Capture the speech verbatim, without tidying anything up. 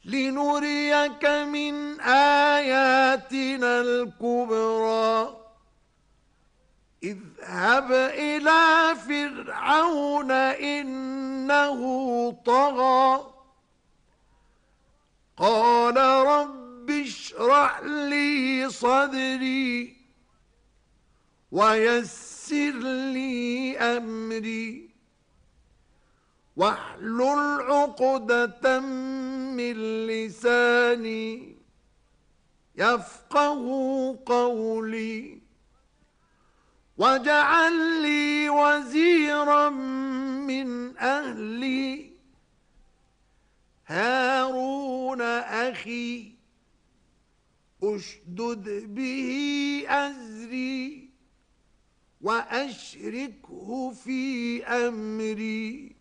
لنريك من آياتنا الكبرى اذهب إلى فرعون إنه طغى قال رب اشرح لي صدري ويسر لي أمري واحلل عقدة من لساني يفقه قولي واجعل لي وزيرا من أهلي هارون أخي أشدد به أزري وأشركه في أمري